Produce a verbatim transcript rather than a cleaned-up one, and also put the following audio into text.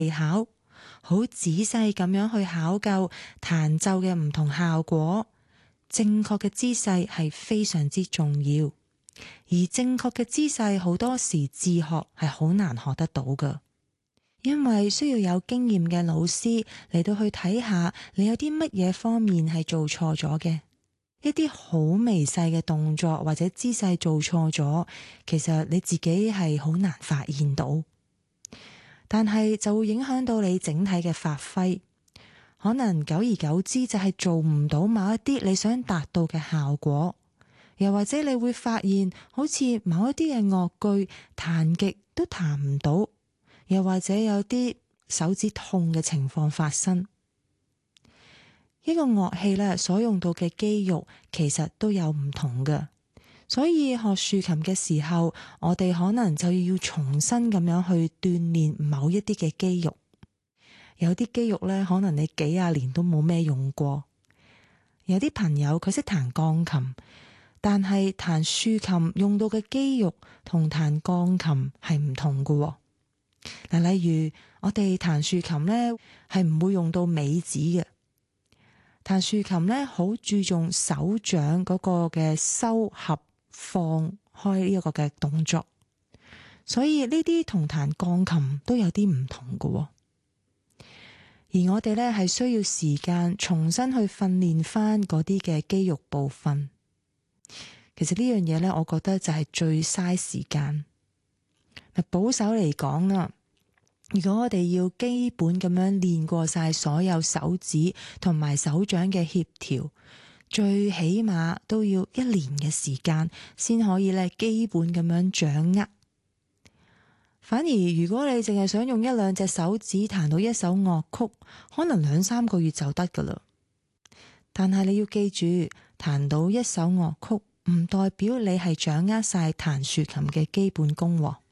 技巧，好仔細咁樣去考究彈奏嘅唔同效果。正確嘅姿勢係非常之重要，而正確嘅姿勢好多時自學係好難學得到㗎，因為需要有經驗嘅老師嚟到去睇下你有啲乜嘢方面係做錯咗嘅，一啲好微細嘅動作或者姿勢做錯咗，其實你自己係好難發現到，但係就會影響到你整體嘅發揮。可能久而久之就係做唔到某一啲你想達到嘅效果，又或者你會發現好似某一啲嘅樂句彈極都彈唔到，又或者有啲手指痛嘅情況發生。一個樂器咧所用到嘅肌肉其實都有唔同嘅，所以學豎琴嘅時候，我哋可能就要重新咁樣去鍛煉某一啲嘅肌肉。有啲肌肉咧，可能你幾廿年都冇咩用過。有啲朋友佢識彈鋼琴，但係彈豎琴用到嘅肌肉同彈鋼琴係唔同㗎。嗱，例如我哋彈豎琴咧，係唔會用到尾指嘅。彈豎琴咧，好注重手掌嗰個嘅收合放開呢一個嘅動作，所以呢啲同彈鋼琴都有啲唔同㗎。而我哋咧係需要時間重新去訓練翻嗰啲嘅肌肉部分。其實呢樣嘢咧，我覺得就係最嘥時間。嗱，保守嚟講啊，如果我哋要基本咁樣練過晒所有手指同埋手掌嘅協調，最起碼都要一年嘅時間先可以咧基本咁樣掌握。反而如果你淨係想用一兩隻手指彈到一首樂曲，可能兩三個月就得㗎喇。但係你要記住，彈到一首樂曲唔代表你係掌握晒彈豎琴嘅基本功喎。